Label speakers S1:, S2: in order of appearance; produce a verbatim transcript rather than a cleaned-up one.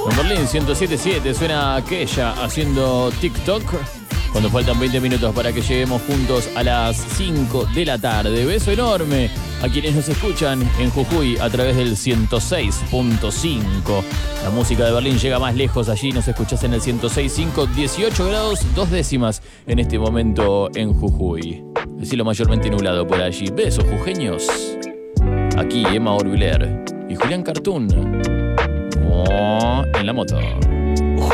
S1: En Berlín ciento siete punto siete suena aquella haciendo TikTok. Cuando faltan veinte minutos para que lleguemos juntos a las cinco de la tarde. Beso enorme a quienes nos escuchan en Jujuy a través del ciento seis punto cinco. La música de Berlín llega más lejos. Allí nos escuchás en el ciento seis punto cinco, dieciocho grados, dos décimas en este momento en Jujuy. El cielo mayormente nublado por allí. Besos, jujeños. Aquí Emma Orbiler y Julián Cartoon. Oh, en la moto.